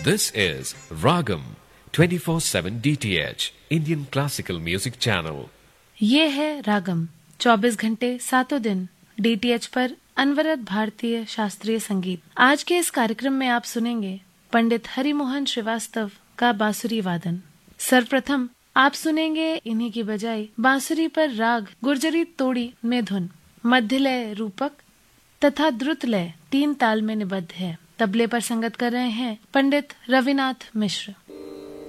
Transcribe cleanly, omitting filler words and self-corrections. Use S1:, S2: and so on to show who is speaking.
S1: This is Ragam 24/7 DTH Indian Classical Music Channel.
S2: ये है रागम 24 घंटे सातों दिन DTH पर अनवरत भारतीय शास्त्रीय संगीत। आज के इस कार्यक्रम में आप सुनेंगे पंडित हरिमोहन श्रीवास्तव का बांसुरी वादन। सर्वप्रथम आप सुनेंगे इन्हीं की बजाई बांसुरी पर राग गुर्जरी तोड़ी में धुन, मध्य लय रूपक तथा द्रुत लय 3 ताल में निबद्ध है। तबले पर संगत कर रहे हैं पंडित रविनाथ मिश्र।